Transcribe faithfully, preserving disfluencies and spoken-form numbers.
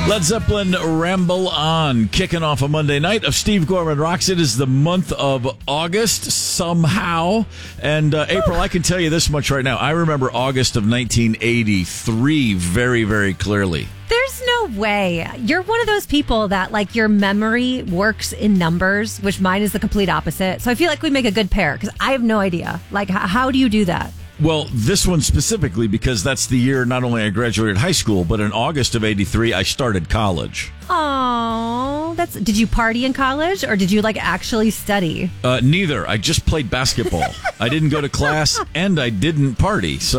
Led Zeppelin, Ramble On, kicking off a Monday night of Steve Gorman Rocks. It is the month of August somehow. And uh, April, I can tell you this much right now. I remember August of nineteen eighty-three very, very clearly. There's no way. You're one of those people that, like, your memory works in numbers, which mine is the complete opposite. So I feel like we make a good pair because I have no idea. Like, h- how do you do that? Well, this one specifically because that's the year not only I graduated high school, but in August of eighty-three, I started college. Oh, that's. Did you party in college or did you, like, actually study? Uh, neither. I just played basketball. I didn't go to class and I didn't party. So